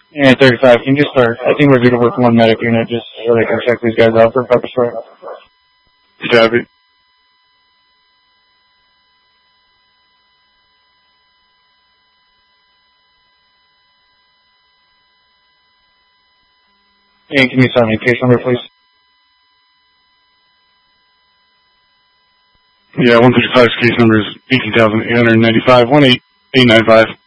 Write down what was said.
And 35, can you just start? I think we're good with one medic unit just so they can check these guys out for pepper spray. Copy. And can you tell me case number, please? Yeah, 135's case number is 18,895, 18895.